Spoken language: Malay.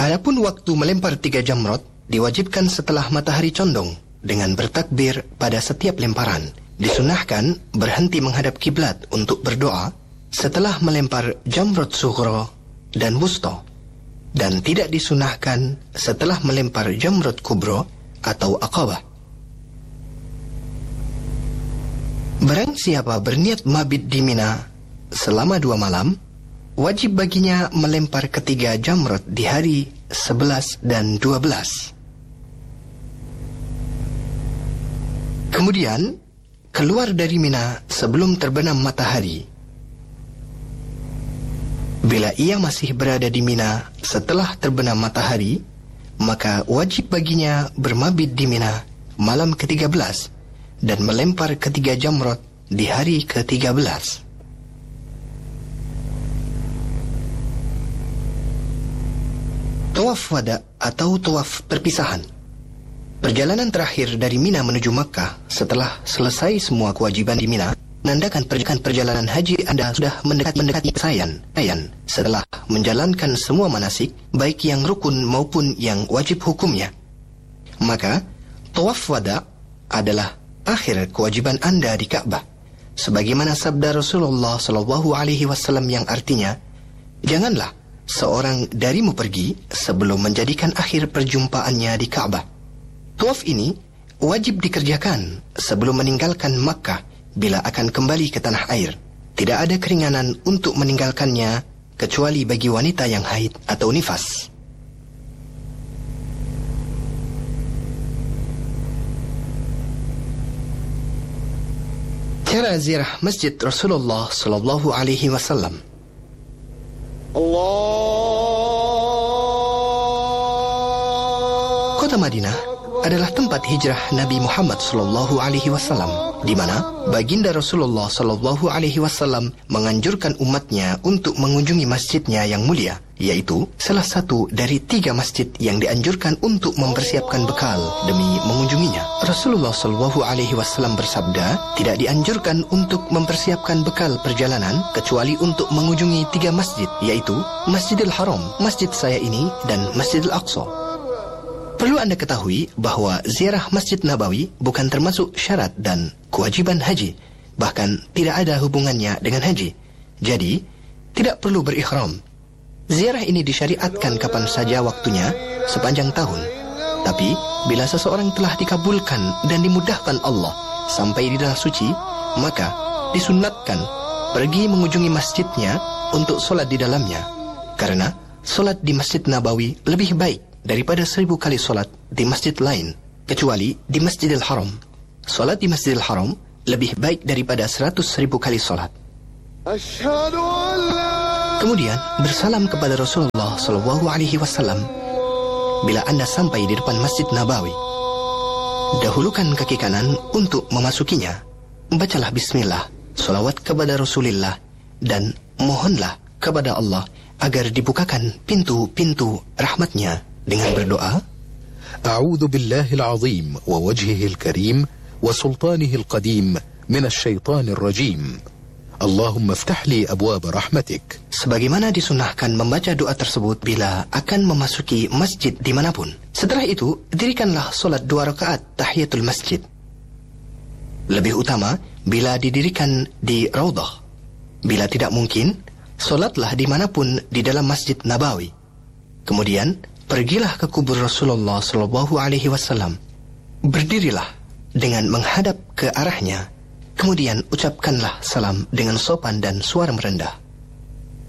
Adapun waktu melempar 3 jamrot diwajibkan setelah matahari condong dengan bertakbir pada setiap lemparan. Disunahkan berhenti menghadap kiblat untuk berdoa setelah melempar jamrot sughra dan wusta, dan tidak disunahkan setelah melempar jamrot kubra atau aqabah. Barang siapa berniat mabit di Mina selama 2 malam, wajib baginya melempar ketiga jamrot di hari 11 dan 12. Kemudian keluar dari Mina sebelum terbenam matahari. Bila ia masih berada di Mina setelah terbenam matahari, maka wajib baginya bermabit di Mina malam ke-13 dan melempar ketiga jamrot di hari ke-13. Tawaf wada atau tawaf perpisahan. Perjalanan terakhir dari Mina menuju Makkah setelah selesai semua kewajiban di Mina menandakan perjalanan haji Anda sudah mendekati selesaian setelah menjalankan semua manasik, baik yang rukun maupun yang wajib hukumnya. Maka tawaf wada adalah akhir kewajiban Anda di Ka'bah, sebagaimana sabda Rasulullah SAW yang artinya, janganlah seorang darimu pergi sebelum menjadikan akhir perjumpaannya di Ka'bah. Tawaf ini wajib dikerjakan sebelum meninggalkan Makkah bila akan kembali ke tanah air. Tidak ada keringanan untuk meninggalkannya kecuali bagi wanita yang haid atau nifas. Cara ziarah Masjid Rasulullah sallallahu alaihi wasallam. Kota Madinah adalah tempat hijrah Nabi Muhammad sallallahu alaihi wasallam, di mana baginda Rasulullah sallallahu alaihi wasallam menganjurkan umatnya untuk mengunjungi masjidnya yang mulia, yaitu salah satu dari 3 masjid yang dianjurkan untuk mempersiapkan bekal demi mengunjunginya. Rasulullah sallallahu alaihi wasallam bersabda, tidak dianjurkan untuk mempersiapkan bekal perjalanan kecuali untuk mengunjungi 3 masjid, yaitu Masjidil Haram, masjid saya ini, dan Masjidil Aqsa. Perlu Anda ketahui bahawa ziarah Masjid Nabawi bukan termasuk syarat dan kewajiban haji, bahkan tidak ada hubungannya dengan haji. Jadi, tidak perlu berikhram. Ziarah ini disyariatkan kapan saja waktunya sepanjang tahun. Tapi, bila seseorang telah dikabulkan dan dimudahkan Allah sampai di tanah suci, maka disunatkan pergi mengunjungi masjidnya untuk solat di dalamnya. Karena solat di Masjid Nabawi lebih baik daripada 1000 kali solat di masjid lain, kecuali di Masjidil Haram. Solat di Masjidil Haram lebih baik daripada 100.000 kali solat. Kemudian bersalam kepada Rasulullah SAW bila Anda sampai di depan Masjid Nabawi. Dahulukan kaki kanan untuk memasukinya. Bacalah bismillah, salawat kepada Rasulullah, dan mohonlah kepada Allah agar dibukakan pintu-pintu rahmatnya dengan berdoa, A'udzu billahil azim wa wajhihil karim wa sultanihil qadim minasy syaithanir rajim. Allahumma iftah li abwaab rahmatik. Sebagaimana disunahkan membaca doa tersebut bila akan memasuki masjid dimanapun. Setelah itu, dirikanlah solat 2 rakaat tahiyatul masjid. Lebih utama bila didirikan di Raudhah. Bila tidak mungkin, solatlah dimanapun di dalam Masjid Nabawi. Kemudian pergilah ke kubur Rasulullah SAW. Berdirilah dengan menghadap ke arahnya. Kemudian ucapkanlah salam dengan sopan dan suara merendah.